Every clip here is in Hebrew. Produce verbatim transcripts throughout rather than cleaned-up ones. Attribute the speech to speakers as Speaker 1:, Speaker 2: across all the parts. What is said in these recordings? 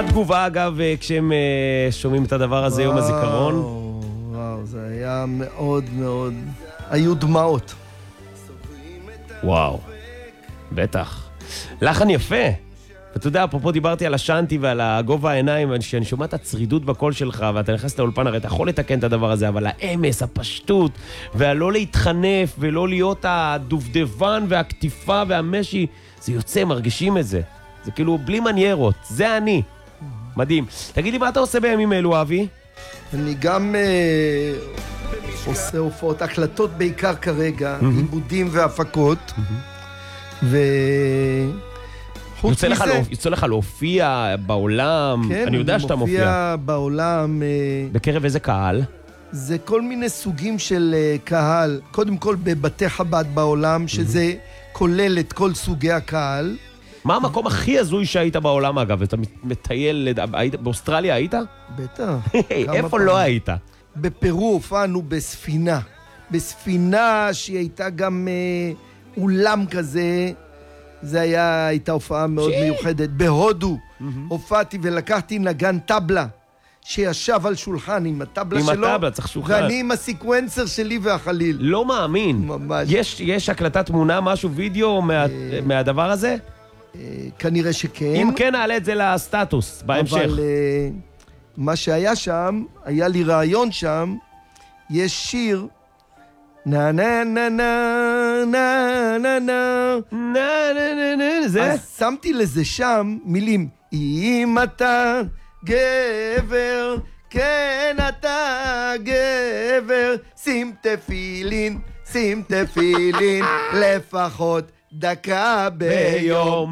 Speaker 1: התגובה, אגב, כשהם שומעים את הדבר הזה, יום הזיכרון?
Speaker 2: וואו, זה היה מאוד מאוד... היו דמעות.
Speaker 1: וואו, בטח. לחן יפה. אתה יודע, אפרופו דיברתי על השנטי ועל הגובה העיניים, שאני שומע את הצרידות בקול שלך, ואתה נכנס לאולפן, הרי אתה יכול לתקן את הדבר הזה, אבל האמס, הפשטות, והלא להתחנף, ולא להיות הדובדבן והכתיפה והמשי, זה יוצא, מרגישים את זה. זה כאילו בלי מניירות, זה אני. מדהים. תגיד לי, מה אתה עושה בימים אלו, אבי?
Speaker 2: אני גם אה, עושה הופעות, הקלטות בעיקר כרגע, mm-hmm. עיבודים והפקות, mm-hmm. ו...
Speaker 1: יוצא לך, לא, יוצא לך להופיע בעולם,
Speaker 2: כן,
Speaker 1: אני יודע שאתה מופיע.
Speaker 2: כן, אני מופיע בעולם.
Speaker 1: בקרב איזה קהל?
Speaker 2: זה כל מיני סוגים של קהל. קודם כל בבתי חב"ד בעולם, שזה כולל את כל סוגי הקהל.
Speaker 1: מה המקום הכי הזוי שהיית בעולם, אגב? אתה מטייל, באוסטרליה היית?
Speaker 2: בטח.
Speaker 1: איפה לא היית?
Speaker 2: בפרו הופענו בספינה. בספינה שהיא הייתה גם אולם כזה, זה היה, הייתה הופעה מאוד מיוחדת. בהודו הופעתי ולקחתי נגן טבלה, שישב על שולחן עם הטבלה שלו.
Speaker 1: עם הטבלה, צריך שולחן.
Speaker 2: ואני עם הסיקוונסר שלי והחליל.
Speaker 1: לא מאמין.
Speaker 2: ממש.
Speaker 1: יש, יש הקלטת תמונה, משהו, וידאו מהדבר הזה?
Speaker 2: כנראה שכן.
Speaker 1: אם כן, נעלה את זה לסטטוס, בהמשך.
Speaker 2: אבל מה שהיה שם, היה לי רעיון שם, יש שיר, נה נה נה נה נה נה נה
Speaker 1: נה נה נה, זה?
Speaker 2: אז שמתי לזה שם מילים, אם אתה גבר, כן אתה גבר, שים תפילין, שים תפילין, לפחות דקה ביום.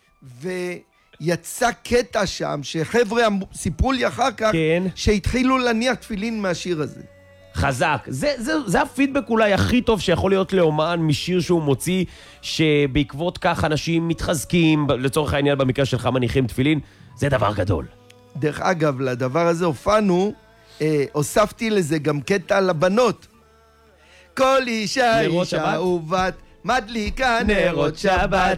Speaker 2: ויצא קטע שם, שחבר'ה סיפרו לי אחר כך,
Speaker 1: כן.
Speaker 2: שהתחילו להניח תפילין מהשיר הזה.
Speaker 1: חזק. זה, זה, זה הפידבק אולי הכי טוב שיכול להיות לאומן משיר שהוא מוציא, שבעקבות כך אנשים מתחזקים, לצורך העניין במקרה שלך מניחים תפילין, זה דבר גדול.
Speaker 2: דרך אגב, לדבר הזה הופענו, אה, הוספתי לזה גם קטע לבנות. כל אישה אישה ובת מדליקה נרות שבת,